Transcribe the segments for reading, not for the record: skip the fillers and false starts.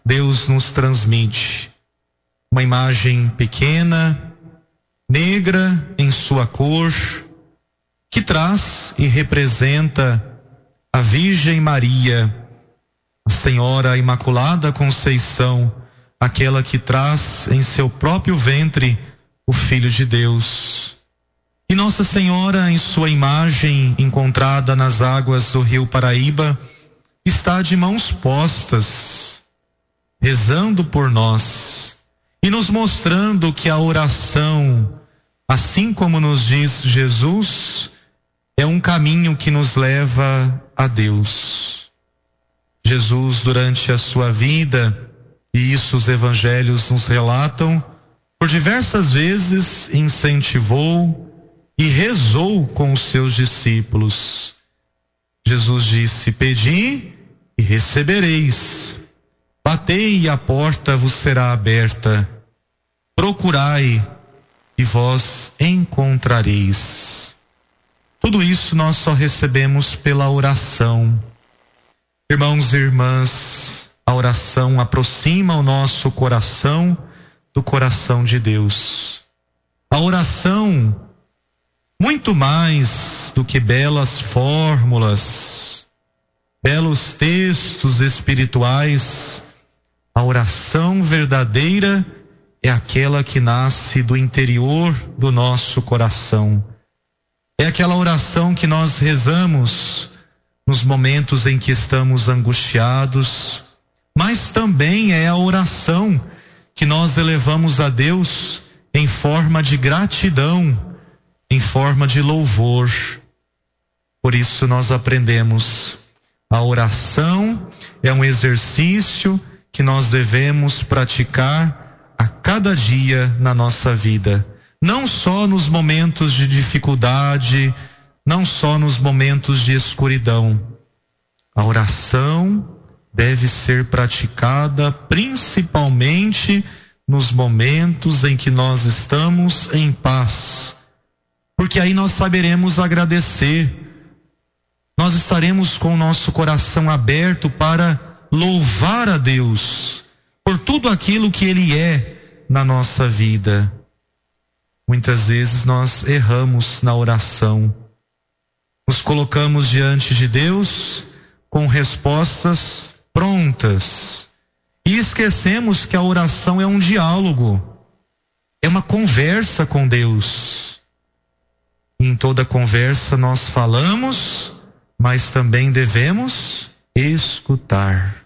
Deus nos transmite uma imagem pequena, negra em sua cor, que traz e representa a Virgem Maria, a Senhora Imaculada Conceição, aquela que traz em seu próprio ventre o Filho de Deus. E Nossa Senhora, em sua imagem encontrada nas águas do Rio Paraíba, está de mãos postas, rezando por nós e nos mostrando que a oração, assim como nos diz Jesus, é um caminho que nos leva a Deus. Jesus, durante a sua vida, e isso os evangelhos nos relatam, por diversas vezes incentivou e rezou com os seus discípulos. Jesus disse: pedi e recebereis, batei e a porta vos será aberta, procurai e vós encontrareis. Tudo isso nós só recebemos pela oração. Irmãos e irmãs, a oração aproxima o nosso coração do coração de Deus. A oração, muito mais do que belas fórmulas, belos textos espirituais, a oração verdadeira é aquela que nasce do interior do nosso coração. É aquela oração que nós rezamos nos momentos em que estamos angustiados, mas também é a oração que nós elevamos a Deus em forma de gratidão, em forma de louvor. Por isso nós aprendemos: a oração é um exercício que nós devemos praticar a cada dia na nossa vida. Não só nos momentos de dificuldade, não só nos momentos de escuridão. A oração deve ser praticada principalmente nos momentos em que nós estamos em paz, porque aí nós saberemos agradecer. Nós estaremos com o nosso coração aberto para louvar a Deus por tudo aquilo que Ele é na nossa vida. Muitas vezes nós erramos na oração. Nos colocamos diante de Deus com respostas prontas e esquecemos que a oração é um diálogo, é uma conversa com Deus. E em toda conversa nós falamos, mas também devemos escutar.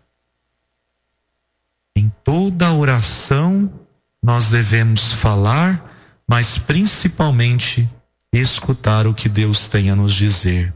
Em toda oração nós devemos falar, mas principalmente escutar o que Deus tem a nos dizer.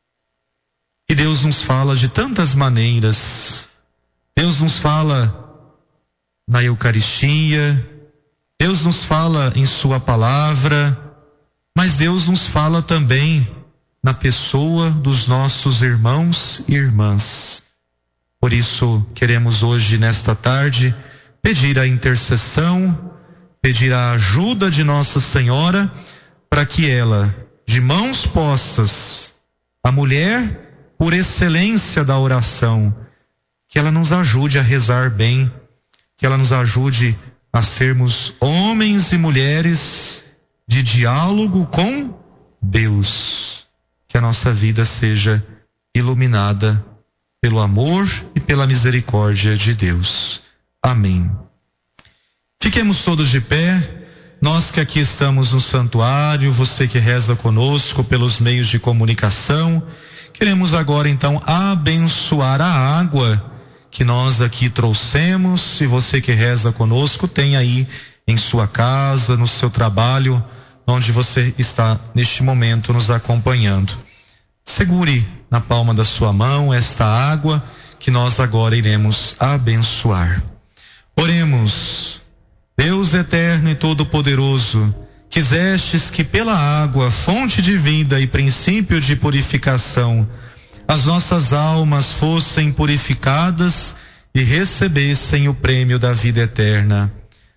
E Deus nos fala de tantas maneiras. Deus nos fala na Eucaristia, Deus nos fala em sua palavra, mas Deus nos fala também na pessoa dos nossos irmãos e irmãs. Por isso queremos hoje, nesta tarde, pedir a intercessão, pedir a ajuda de Nossa Senhora, para que ela, de mãos postas, a mulher por excelência da oração, que ela nos ajude a rezar bem, que ela nos ajude a sermos homens e mulheres de diálogo com Deus. Que a nossa vida seja iluminada pelo amor e pela misericórdia de Deus. Amém. Fiquemos todos de pé. Nós que aqui estamos no santuário, você que reza conosco pelos meios de comunicação, queremos agora então abençoar a água que nós aqui trouxemos. E você que reza conosco, tem aí em sua casa, no seu trabalho, onde você está neste momento nos acompanhando. Segure na palma da sua mão esta água que nós agora iremos abençoar. Oremos. Deus eterno e todo-poderoso, quisestes que pela água, fonte de vida e princípio de purificação, as nossas almas fossem purificadas e recebessem o prêmio da vida eterna.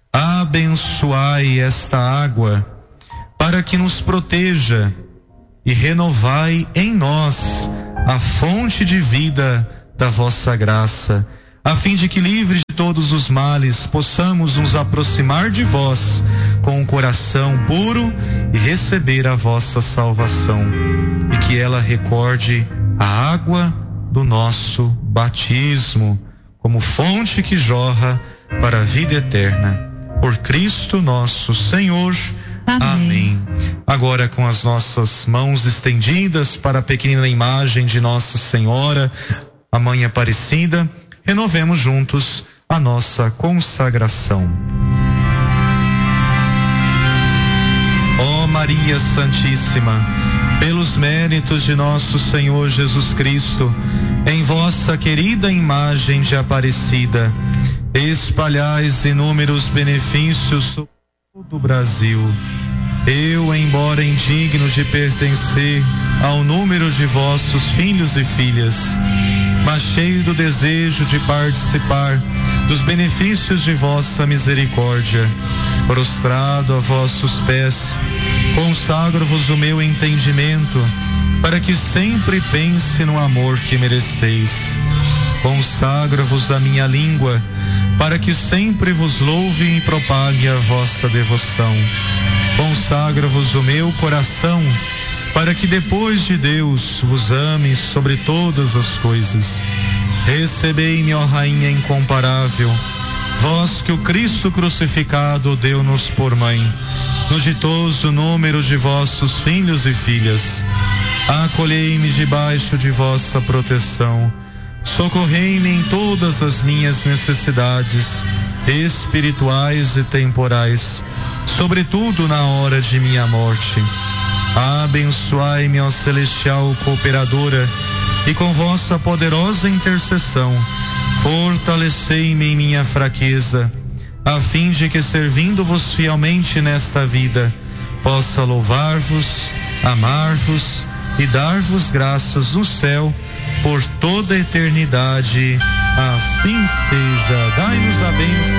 Abençoai esta água, para que nos proteja, e renovai em nós a fonte de vida da vossa graça. a fim de que, livres de todos os males, possamos nos aproximar de vós com um coração puro e receber a vossa salvação, e que ela recorde a água do nosso batismo como fonte que jorra para a vida eterna. Por Cristo nosso Senhor. Amém. Agora, com as nossas mãos estendidas para a pequena imagem de Nossa Senhora, a Mãe Aparecida, renovemos juntos a nossa consagração. Ó Maria Santíssima, pelos méritos de nosso Senhor Jesus Cristo, em vossa querida imagem de Aparecida, espalhais inúmeros benefícios sobre todo o Brasil. Eu, embora indigno de pertencer ao número de vossos filhos e filhas, mas cheio do desejo de participar dos benefícios de vossa misericórdia, prostrado a vossos pés, consagro-vos o meu entendimento, para que sempre pense no amor que mereceis. Consagro-vos a minha língua, para que sempre vos louve e propague a vossa devoção. Consagro-vos o meu coração, para que depois de Deus vos ame sobre todas as coisas. Recebei-me, ó Rainha incomparável, vós que o Cristo crucificado deu-nos por mãe, no ditoso número de vossos filhos e filhas. Acolhei-me debaixo de vossa proteção. Socorrei-me em todas as minhas necessidades espirituais e temporais, sobretudo na hora de minha morte. Abençoai-me, ó celestial cooperadora, e com vossa poderosa intercessão, fortalecei-me em minha fraqueza, a fim de que, servindo-vos fielmente nesta vida, possa louvar-vos, amar-vos e dar-vos graças no céu por toda a eternidade. Assim seja. Dai-nos a bênção